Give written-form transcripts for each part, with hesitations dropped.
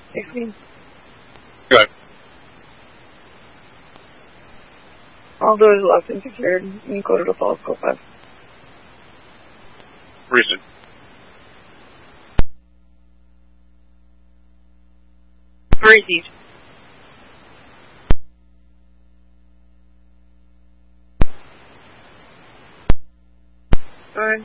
16. Good. All doors locked and secured. You can go to the falls, go 5. Recent. Received. Alright.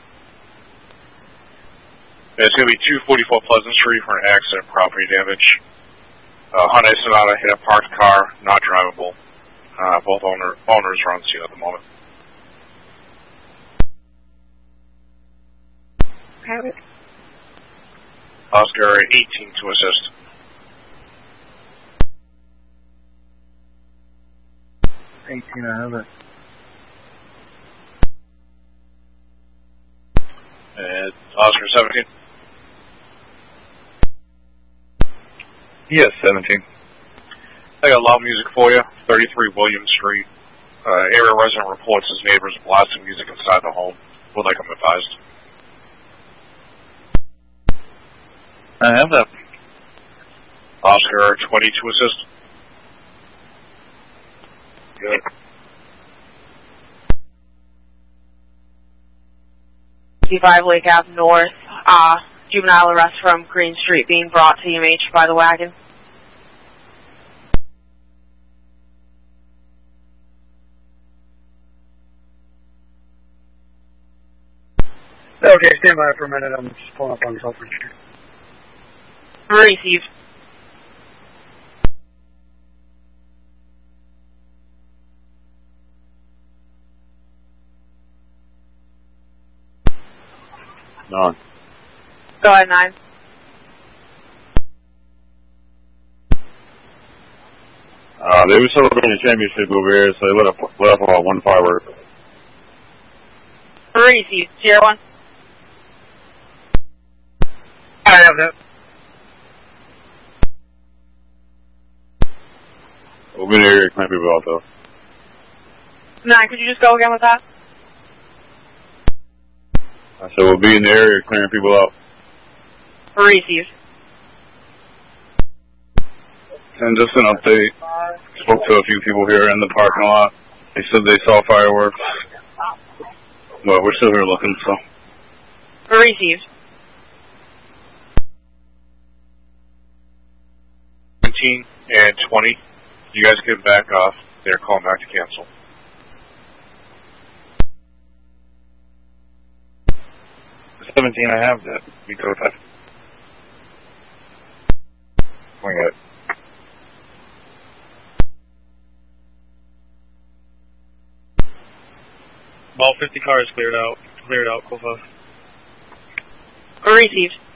It's going to be 244 Pleasant Street for an accident, property damage. Hyundai Sonata hit a parked car, not drivable. Both owners are on scene at the moment. Have it. Oscar 18 to assist. I have it. And Oscar 17. Yes, 17. I got loud music for you. 33 William Street. Area resident reports his neighbors blasting music inside the home. Would like him advised. I have that. Oscar 20 to assist. Good. Lake Ave North. Juvenile arrest from Green Street being brought to UMH by the wagon. Okay, stand by for a minute. I'm just pulling up on Sulphur Street. Received. None. Go ahead, 9. They were celebrating a championship over here, so they let off about 1 firework. Received. Sierra 1. I have that. We'll be in the area clearing people out, though. 9, could you just go again with that? I said we'll be in the area clearing people out. Received. And just an update, spoke to a few people here in the parking lot. They said they saw fireworks. But we're still here looking, so. Received. 17 and 20. You guys get back off. They're calling back to cancel. The 17, I have that. We go with that. Wing it. All 50 cars cleared out. Go 5. Received.